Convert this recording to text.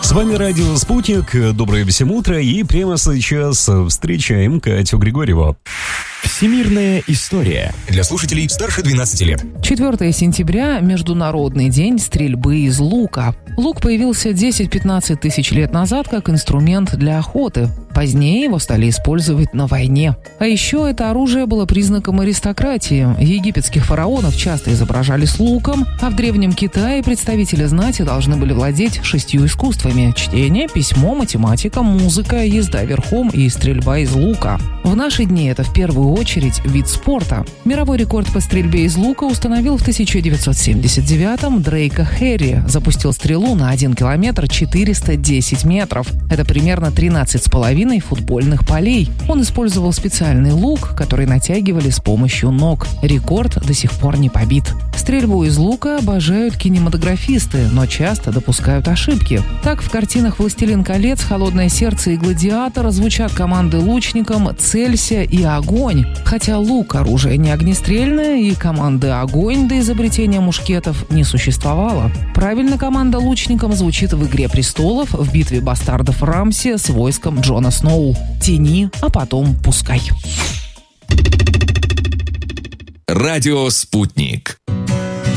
С вами радио «Спутник». Доброе всем утро. И прямо сейчас встречаем Катю Григорьеву. Всемирная история для слушателей старше 12 лет. 4 сентября – Международный день стрельбы из лука. Лук появился 10-15 тысяч лет назад как инструмент для охоты. Позднее его стали использовать на войне. А еще это оружие было признаком аристократии. Египетских фараонов часто изображали с луком, а в Древнем Китае представители знати должны были владеть 6 искусствами – чтение, письмо, математика, музыка, езда верхом и стрельба из лука. В наши дни это в первую очередь вид спорта. Мировой рекорд по стрельбе из лука установил в 1979-м Дрейка Хэрри. Запустил стрелу на 1 километр 410 метров. Это примерно 13,5 футбольных полей. Он использовал специальный лук, который натягивали с помощью ног. Рекорд до сих пор не побит. Стрельбу из лука обожают кинематографисты, но часто допускают ошибки. Так, в картинах «Властелин колец», «Холодное сердце» и «Гладиатор» звучат команды лучникам «Целься» и «Огонь». Хотя лук – оружие не огнестрельное, и команды «Огонь» до изобретения мушкетов не существовало. Правильно команда лучникам звучит в «Игре престолов», в битве бастардов Рамси с войском Джона Сноу. «Тяни, а потом пускай». Радио «Спутник».